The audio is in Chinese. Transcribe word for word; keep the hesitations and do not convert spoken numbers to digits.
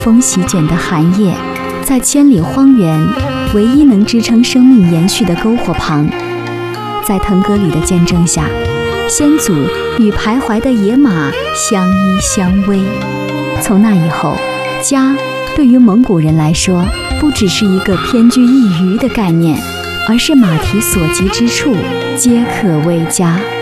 风席卷的寒夜，在千里荒原唯一能支撑生命延续的篝火旁，在腾格里的见证下，先祖与徘徊的野马相依相偎。从那以后，家对于蒙古人来说，不只是一个偏居一隅的概念，而是马蹄所及之处皆可为家。